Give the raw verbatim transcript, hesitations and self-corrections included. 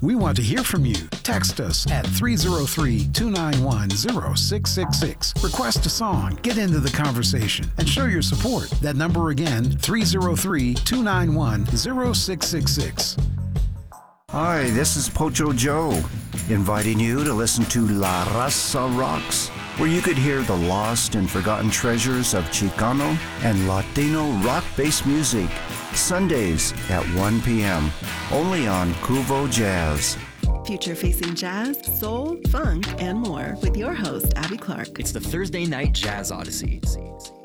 We want to hear from you. Text us at three oh three, two nine one, oh six six six. Request a song, get into the conversation, and show your support. That number again, three oh three, two nine one, oh six six six. Hi, this is Pocho Joe, inviting you to listen to La Raza Rocks, where you could hear the lost and forgotten treasures of Chicano and Latino rock-based music, Sundays at one p.m., only on Cuvo Jazz. Future-facing jazz, soul, funk, and more with your host, Abby Clark. It's the Thursday Night Jazz Odyssey.